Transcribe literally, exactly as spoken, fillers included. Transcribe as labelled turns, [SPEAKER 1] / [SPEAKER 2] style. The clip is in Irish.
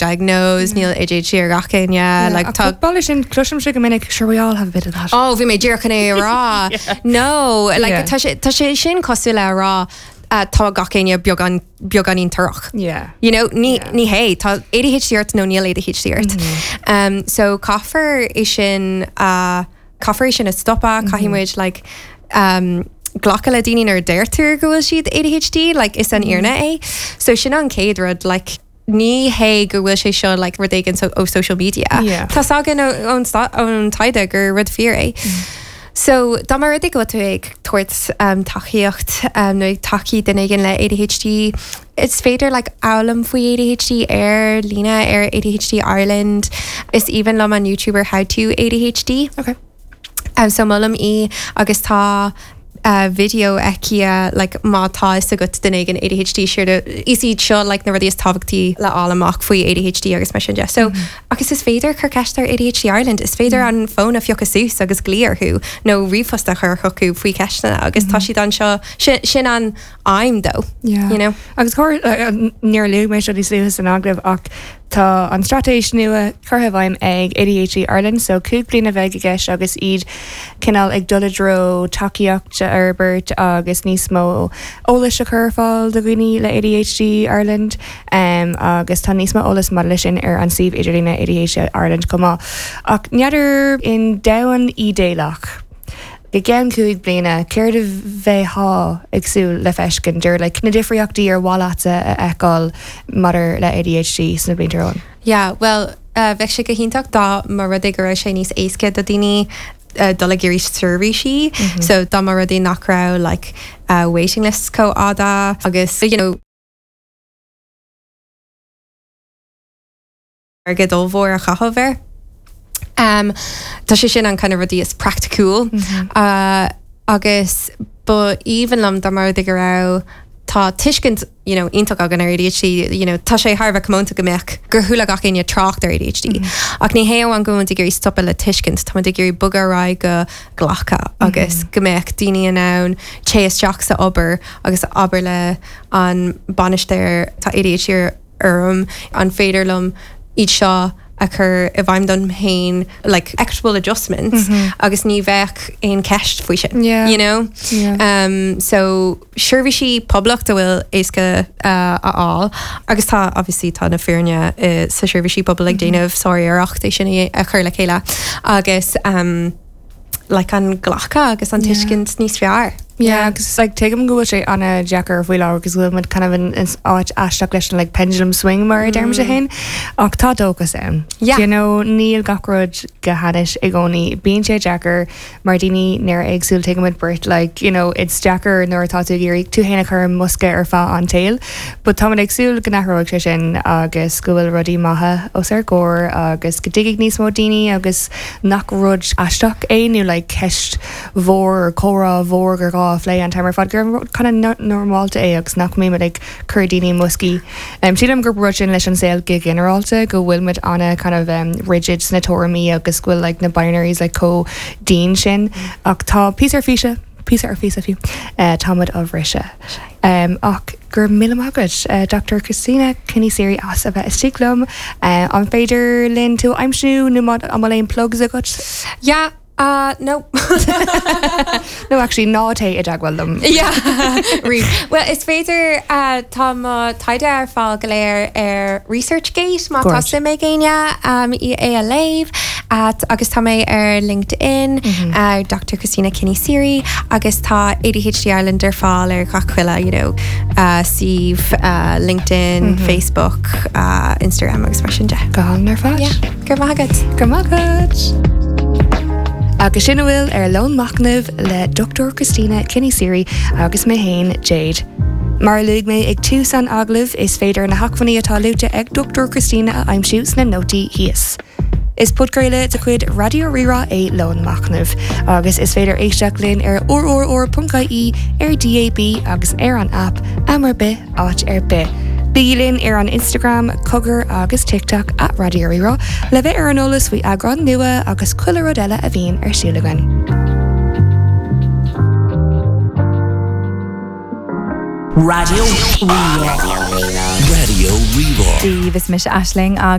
[SPEAKER 1] diagnosed níl A D H D ar gacin yeah,
[SPEAKER 2] Yeah,
[SPEAKER 1] like
[SPEAKER 2] a
[SPEAKER 1] tá
[SPEAKER 2] football sin clusham sig minute sure we all have a bit of that.
[SPEAKER 1] oh bhí mé ddíorchan é rá no like
[SPEAKER 2] Yeah.
[SPEAKER 1] tá sé tá sé sin cosú le rá uh, tá gacéine beag an beag an tarach
[SPEAKER 2] Yeah.
[SPEAKER 1] you know ní
[SPEAKER 2] Yeah.
[SPEAKER 1] ní hé tá A D H D art nó níl A D H D art
[SPEAKER 2] Mm-hmm.
[SPEAKER 1] um so caafar é sin uh caafar é sin a stoppa caiimiid like um ghlacha le daoine ar deirtar go bhfuil siad A D H D like is an iarna é so sin an céad rud like ní hé go bhfuil sé seo like rud éigean so ó social media
[SPEAKER 2] Yeah.
[SPEAKER 1] Tá sagan ón ón taide gur rud fear é so dá mar rud go tú ag tuairt um, taíocht um, nó ag taí den igen le A D H D it's féidir like álam faoi A D H D ar lína ar A D H D Ireland is even lom an YouTuber how to A D H D
[SPEAKER 2] Okay.
[SPEAKER 1] um, so mulam í agus tá Uh, video ecia like mátá is a go den igen A D H D siúr isí seo like na rudí is tábhachtí le álamach faoi A D H D agus mar sin de so mm-hmm. agus is féidir chu ceistar A D H D Ireland is féidir mm-hmm. an fón a fiocha sús agus glíorthú nó rifosta chu chuú faoi ceistena agus mm-hmm. tá si an seo sin, sin an aim do
[SPEAKER 2] Yeah.
[SPEAKER 1] you know
[SPEAKER 2] Agus chóir uh, níor lu mé seo luús an aglah ach tá an stratéis nua chutha bhaim ag A D H D Ireland so cúg blina bheith aige agus iad cinál ag duladro takeíocht Herbert agus níos mó ólas a chur fáil do bhíine le A D H D Ireland um, agus tá níos mó ólas mar lei sin ar an sih idirlína A D H D Ireland comá ach neadidir in dahan í déalach Ge gan cúig blina céir de bheithá agsú le feiscin dúir le na difriochtaí ar bháilata a eáil mar le A D H D sna blintarón.
[SPEAKER 1] yeah well uh, bheith sé go hinntaach dá mar rud ag go raibh sé níos éasce do daoine uh, dul géirí survey si mm-hmm. so dá mar rudí nachrá like uh, waiting list có áda agus you know ar go dulmhór a chahabhar Um, tá sé sin an kind of rudí is practicúil mm-hmm. uh, agus bu even lam dá mar ag go rá tá tuiscint you know ionach agan ar A D H D you know tá sé Harbh cumánta go meach gur thula gachéine tracht ar A D H D mm-hmm. ach ní héamh an gomunt gurí stoppa le tuiscint tá ag gurí bugarrá go ghlacha agus mm-hmm. go meach daoine an ann chéisteach sa obair agus obair le an banisteir tá A D H D arm an féidirlumm iad seo a chur a bhaim don hain like equitable adjustments mm-hmm. agus ní bheith ein ceist faoi sin
[SPEAKER 2] Yeah.
[SPEAKER 1] you know
[SPEAKER 2] Yeah.
[SPEAKER 1] um, so sure bhí si poblacht a bhfuil éasca uh, aá agus tá obviously tá na fearne uh, sa sure bhí si pobl ag déanamh sóir ar achta sin a chur le chéile agus um, like an ghlacha agus an tuiscint níos fear
[SPEAKER 2] Yeah, because it's like take them go straight on a jacker of wheel hour because we'll kind of an out ashtak lesson like pendulum swing mar mm. derm jahin octa dokas em
[SPEAKER 1] yeah
[SPEAKER 2] you know Neil Gockrod gahadish igoni being che jacker Mardini near exul take him with birth like you know it's jacker nor tatu giri two hena kar muska or fa on tail but tom exul ganahro session agus school ruddy maha osar gore agus gadigig nis modini agus nak rudge ashtak a new like kesh vor or cora vor or lei an timer fad gur kind of normal to agus nach mé med ag curdini musky um sílam gur brujin leis an sail gig generalta go bhfuil mid anna kind of um, rigid snatomi agus bhfuil like na binaries like co dean sin ach tá pí ar fiise pí ar fiise fiú uh, támad a bhrisise um ach gur mil agad uh, Doctor Christina Kinney Siri as a bheith istílumm uh, an féidir linn tú aimsú nu mod am léon plugs a gut
[SPEAKER 1] yeah Uh, no.
[SPEAKER 2] No, actually, not a dagwell them.
[SPEAKER 1] Yeah, re. Well, it's further uh, Tom uh, Tide ar fáil go léir ar ResearchGate má tá mé géine um I é a léh at agus tá mé ar LinkedIn mm-hmm. uh, Doctor Christina Kinney Siri agus tá A D H D Ireland ar fáil ar gachhuiile you know uh, Steve uh, LinkedIn mm-hmm. Facebook uh, Instagram agus mar sin de.
[SPEAKER 2] Gáil ar fáil.
[SPEAKER 1] Yeah, gur mágad.
[SPEAKER 2] Gur mágad. Agus sin bhfuil ar lón macnamh le Doctor Christina Kinney Siri agus mé hain Jade. Mar luig mé ag tú san aglah is féidir na hacfaní atá lute ag Doctor Christina a aimsiús na nótaí híos. Is putgréile de chuid Radio Rira é lón macnamh agus is féidir éisteach linn ar or or or punca i ar D A B agus ar an app amar be áit ar be. Bílinn ar an Instagram, cogur agus TikTok at Radio Rira, le bheith ar an olalas faoi agran nua agus cuiile rodile a bhíon ar siúlagan.
[SPEAKER 3] Radio Rira. Radio Rira.
[SPEAKER 4] Steve is Mish Ashling